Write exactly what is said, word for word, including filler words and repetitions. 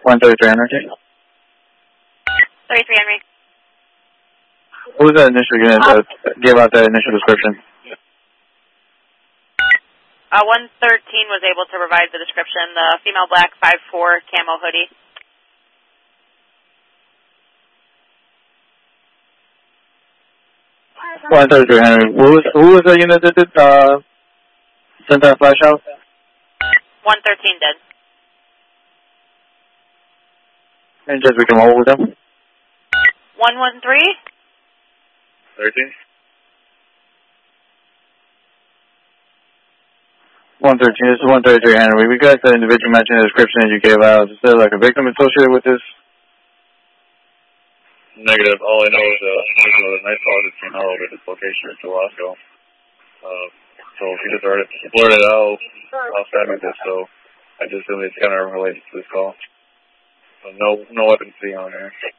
one thirty-three Henry. thirty-three Henry. Who was that initial unit that gave out that initial description? Uh, one thirteen was able to provide the description. The female black five four camo hoodie. one thirty-three Henry. Who was, who was the unit that did, uh, sent that flash out? one thirteen did. And just we can hold with them? one one three? thirteen. one thirteen, this is one thirty-three Henry. We got the individual mentioned in the description that you gave out. Is there like a victim associated with this? Negative. All I know is uh, there's a nice call that came out at this location in Tabasco. Uh, so he just blurted, blurted out outside of this, so I just assume it's kind of related to this call. So no, no weapons seen on there.